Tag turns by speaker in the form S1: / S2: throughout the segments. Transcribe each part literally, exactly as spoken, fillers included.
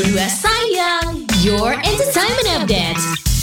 S1: dua sayang, your entertainment update.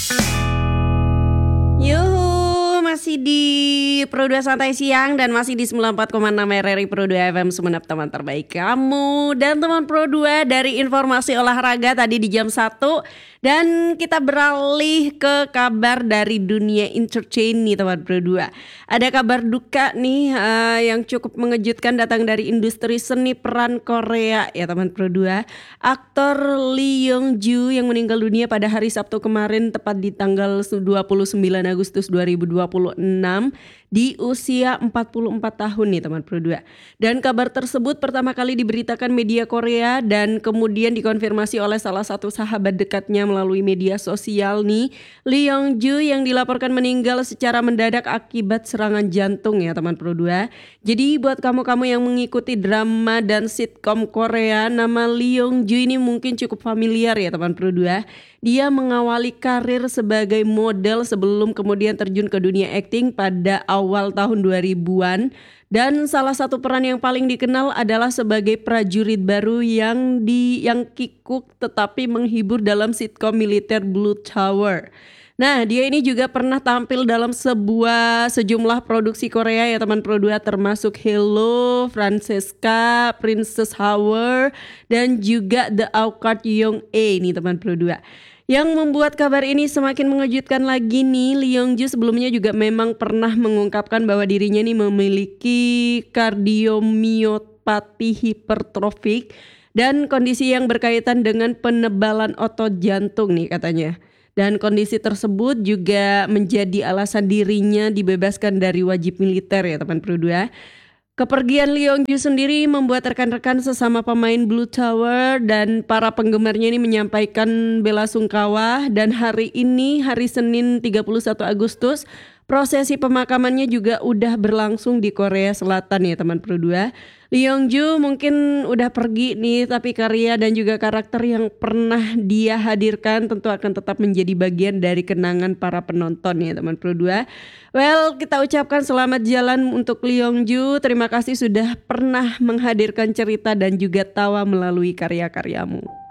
S2: Yuhu, masih di Pro dua Santai Siang dan masih di sembilan puluh empat koma enam R R I Pro dua F M, Sumenep, teman terbaik kamu. Dan teman Pro dua, dari informasi olahraga tadi di jam satu. Dan kita beralih ke kabar dari dunia entertain nih teman Pro dua. Ada kabar duka nih uh, yang cukup mengejutkan datang dari industri seni peran Korea ya teman Pro dua. Aktor Lee Yong Joo yang meninggal dunia pada hari Sabtu kemarin tepat di tanggal dua puluh sembilan Agustus dua ribu dua puluh enam di usia empat puluh empat tahun nih teman Pro dua. Dan kabar tersebut pertama kali diberitakan media Korea dan kemudian dikonfirmasi oleh salah satu sahabat dekatnya melalui media sosial nih. Lee Yong Joo yang dilaporkan meninggal secara mendadak akibat serangan jantung ya teman Pro dua. Jadi buat kamu-kamu yang mengikuti drama dan sitkom Korea, nama Lee Yong Joo ini mungkin cukup familiar ya teman Pro dua. Dia mengawali karir sebagai model sebelum kemudian terjun ke dunia akting pada awal tahun dua ribuan. Dan salah satu peran yang paling dikenal adalah sebagai prajurit baru yang di yang kikuk tetapi menghibur dalam sitkom militer Blue Tower. Nah, dia ini juga pernah tampil dalam sebuah sejumlah produksi Korea ya teman Pro dua, termasuk Hello, Francesca, Princess Hour, dan juga The Awkward Young A nih teman Pro dua. Yang membuat kabar ini semakin mengejutkan lagi nih, Lee Yong Joo sebelumnya juga memang pernah mengungkapkan bahwa dirinya nih memiliki kardiomyopati hipertrofik dan kondisi yang berkaitan dengan penebalan otot jantung nih katanya. Dan kondisi tersebut juga menjadi alasan dirinya dibebaskan dari wajib militer ya teman Pro dua. Kepergian Lee Yong Joo sendiri membuat rekan-rekan sesama pemain Blue Tower dan para penggemarnya ini menyampaikan bela sungkawa. Dan hari ini, hari Senin tiga puluh satu Agustus, prosesi pemakamannya juga udah berlangsung di Korea Selatan ya teman Pro dua. Lee Yong Joo mungkin udah pergi nih, tapi karya dan juga karakter yang pernah dia hadirkan tentu akan tetap menjadi bagian dari kenangan para penonton ya teman Pro dua. Well, kita ucapkan selamat jalan untuk Lee Yong Joo. Terima kasih sudah pernah menghadirkan cerita dan juga tawa melalui karya-karyamu.